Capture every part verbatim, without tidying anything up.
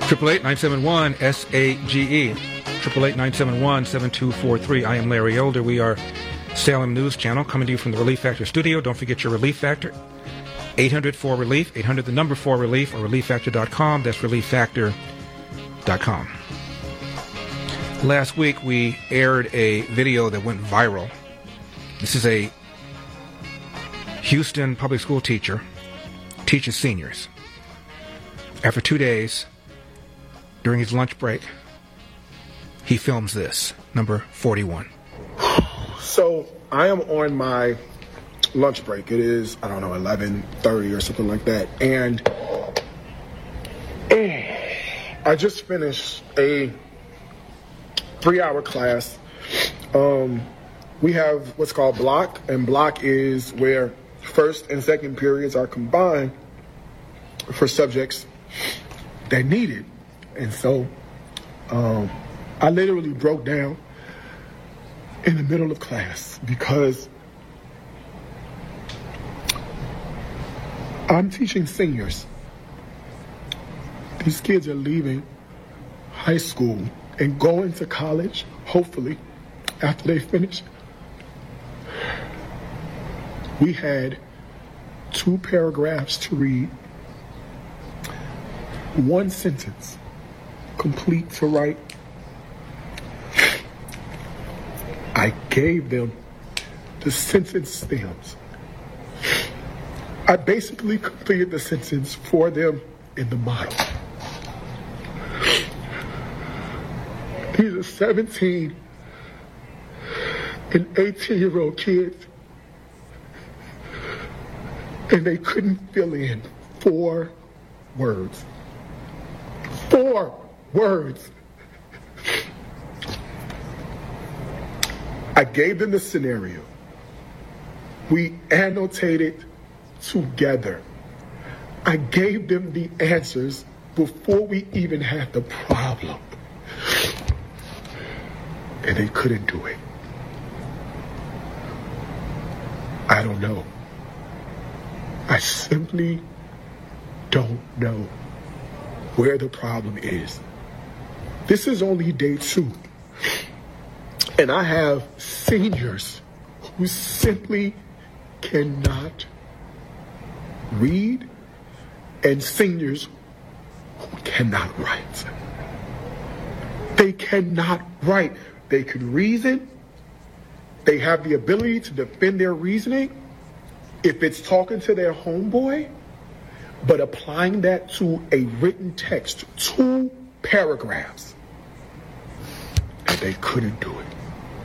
eight eight eight, nine seven one, S A G E. eight eight eight, nine seven one, seven two four three. I am Larry Elder. We are Salem News Channel coming to you from the Relief Factor studio. Don't forget your Relief Factor. eight hundred four relief, eight hundred the number four relief, or relief factor dot com. That's relief factor dot com. Last week we aired a video that went viral. This is a Houston public school teacher teaches seniors. After two days, during his lunch break, he films this, number forty-one. So I am on my lunch break. It is, I don't know, eleven thirty or something like that. And I just finished a three-hour class. Um, we have what's called block, and block is where first and second periods are combined for subjects that need it. And so um, I literally broke down in the middle of class because I'm teaching seniors. These kids are leaving high school and going to college, hopefully, after they finish. We had two paragraphs to read, one sentence, complete to write. I gave them the sentence stems. I basically completed the sentence for them in the model. These are seventeen and eighteen-year-old kids, and they couldn't fill in four words. Four words. I gave them the scenario. We annotated together. I gave them the answers before we even had the problem. And they couldn't do it. I don't know. I simply don't know where the problem is. This is only day two. And I have seniors who simply cannot read and seniors who cannot write. They cannot write. They can reason. They have the ability to defend their reasoning if it's talking to their homeboy, but applying that to a written text, two paragraphs, and they couldn't do it.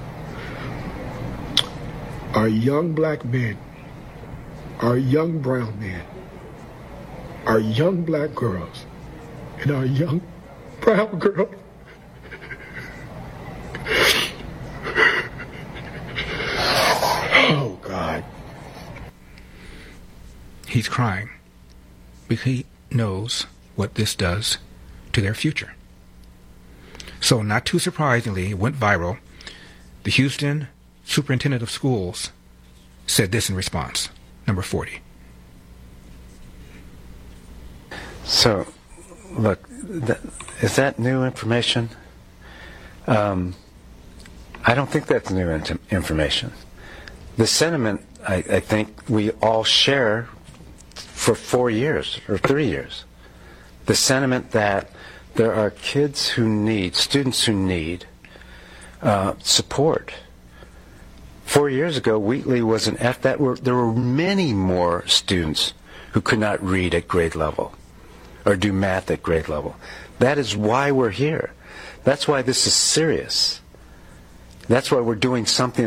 Our young black men, our young brown men, our young black girls, and our young brown girls oh, God. He's crying because he knows what this does to their future. So, not too surprisingly, it went viral. The Houston Superintendent of Schools said this in response. Number forty. So, look, that, is that new information? Um, I don't think that's new in- information. The sentiment, I, I think we all share for four years or three years. The sentiment that there are kids who need, students who need uh, support. Four years ago, Wheatley was an F. That were there were many more students who could not read at grade level or do math at grade level. That is why we're here. That's why this is serious. That's why we're doing something